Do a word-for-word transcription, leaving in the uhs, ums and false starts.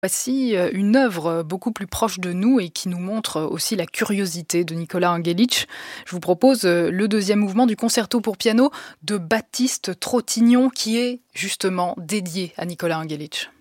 Voici euh, une œuvre beaucoup plus proche de nous et qui nous montre aussi la curiosité de Nicolas Angelitch. Je vous propose euh, le deuxième mouvement du concerto pour piano de Baptiste Trottignon qui est justement dédié à Nicolas Angelitch.